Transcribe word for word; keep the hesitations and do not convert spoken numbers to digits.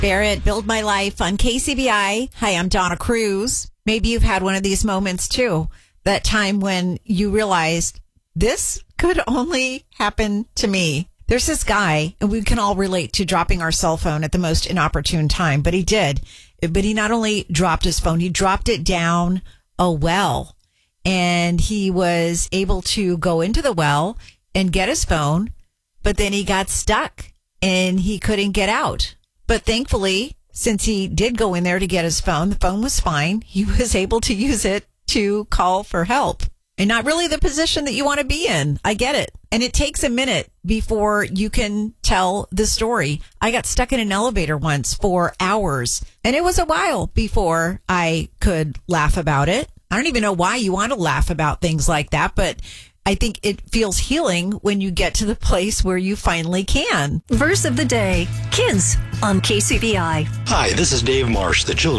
Barrett, Build My Life on K C B I. Hi, I'm Donna Cruz. Maybe you've had one of these moments too. That time when you realized this could only happen to me. There's this guy, and we can all relate to dropping our cell phone at the most inopportune time, but he did. But he not only dropped his phone, he dropped it down a well. And he was able to go into the well and get his phone, but then he got stuck and he couldn't get out. But thankfully, since he did go in there to get his phone, the phone was fine. He was able to use it to call for help. And not really the position that you want to be in. I get it. And it takes a minute before you can tell the story. I got stuck in an elevator once for hours, and it was a while before I could laugh about it. I don't even know why you want to laugh about things like that, but I think it feels healing when you get to the place where you finally can. Verse of the day, kids on K C B I. Hi, this is Dave Marsh, the children's